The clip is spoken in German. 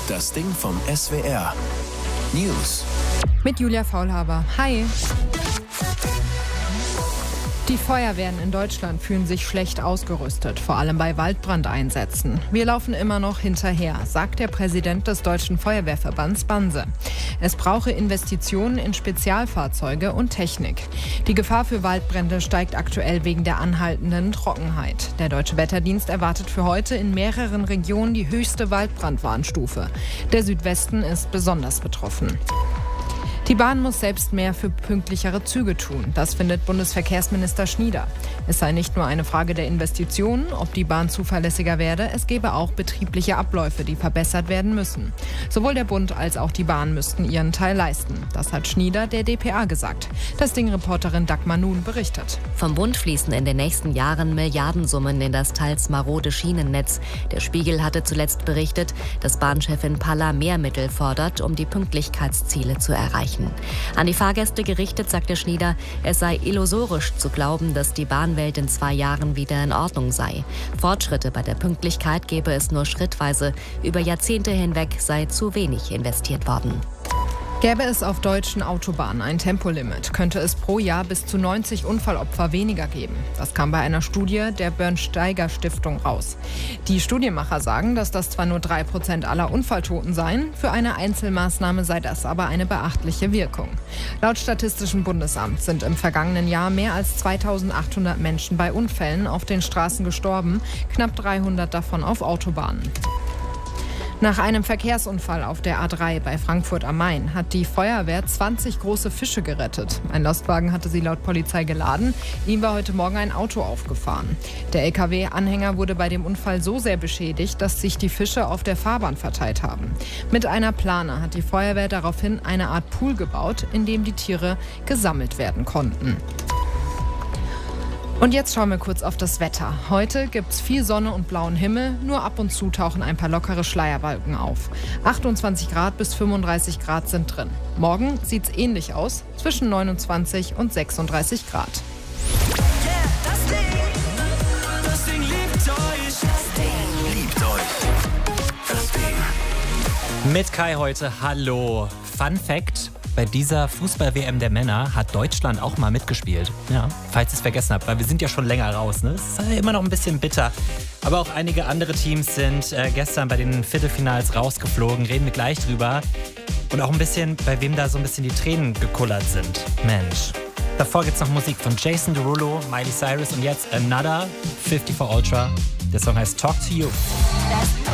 Das Ding vom SWR. News. Mit Julia Faulhaber. Hi. Die Feuerwehren in Deutschland fühlen sich schlecht ausgerüstet, vor allem bei Waldbrandeinsätzen. Wir laufen immer noch hinterher, sagt der Präsident des Deutschen Feuerwehrverbands Banse. Es brauche Investitionen in Spezialfahrzeuge und Technik. Die Gefahr für Waldbrände steigt aktuell wegen der anhaltenden Trockenheit. Der Deutsche Wetterdienst erwartet für heute in mehreren Regionen die höchste Waldbrandwarnstufe. Der Südwesten ist besonders betroffen. Die Bahn muss selbst mehr für pünktlichere Züge tun. Das findet Bundesverkehrsminister Schnieder. Es sei nicht nur eine Frage der Investitionen, ob die Bahn zuverlässiger werde, es gebe auch betriebliche Abläufe, die verbessert werden müssen. Sowohl der Bund als auch die Bahn müssten ihren Teil leisten. Das hat Schnieder der dpa gesagt. Das Ding-Reporterin Dagmar Nun berichtet. Vom Bund fließen in den nächsten Jahren Milliardensummen in das teils marode Schienennetz. Der Spiegel hatte zuletzt berichtet, dass Bahnchefin Palla mehr Mittel fordert, um die Pünktlichkeitsziele zu erreichen. An die Fahrgäste gerichtet, sagte Schnieder, es sei illusorisch zu glauben, dass die Bahnwelt in 2 Jahren wieder in Ordnung sei. Fortschritte bei der Pünktlichkeit gebe es nur schrittweise. Über Jahrzehnte hinweg sei zu wenig investiert worden. Gäbe es auf deutschen Autobahnen ein Tempolimit, könnte es pro Jahr bis zu 90 Unfallopfer weniger geben. Das kam bei einer Studie der Bernsteiger-Stiftung raus. Die Studienmacher sagen, dass das zwar nur 3% aller Unfalltoten seien, für eine Einzelmaßnahme sei das aber eine beachtliche Wirkung. Laut Statistischem Bundesamt sind im vergangenen Jahr mehr als 2800 Menschen bei Unfällen auf den Straßen gestorben, knapp 300 davon auf Autobahnen. Nach einem Verkehrsunfall auf der A3 bei Frankfurt am Main hat die Feuerwehr 20 große Fische gerettet. Ein Lastwagen hatte sie laut Polizei geladen. Ihm war heute Morgen ein Auto aufgefahren. Der LKW-Anhänger wurde bei dem Unfall so sehr beschädigt, dass sich die Fische auf der Fahrbahn verteilt haben. Mit einer Plane hat die Feuerwehr daraufhin eine Art Pool gebaut, in dem die Tiere gesammelt werden konnten. Und jetzt schauen wir kurz auf das Wetter. Heute gibt's viel Sonne und blauen Himmel, nur ab und zu tauchen ein paar lockere Schleierwolken auf. 28 Grad bis 35 Grad sind drin. Morgen sieht's ähnlich aus, zwischen 29 und 36 Grad. Yeah, das Ding liebt euch. Das Ding liebt euch. Das Ding. Mit Kai heute, hallo. Fun Fact: Bei dieser Fußball-WM der Männer hat Deutschland auch mal mitgespielt. Ja, falls ihr es vergessen habt, weil wir sind ja schon länger raus. Ne? Es ist immer noch ein bisschen bitter. Aber auch einige andere Teams sind gestern bei den Viertelfinals rausgeflogen. Reden wir gleich drüber. Und auch ein bisschen, bei wem da so ein bisschen die Tränen gekullert sind. Mensch. Davor gibt's noch Musik von Jason Derulo, Miley Cyrus und jetzt Another 54 Ultra. Der Song heißt Talk to You.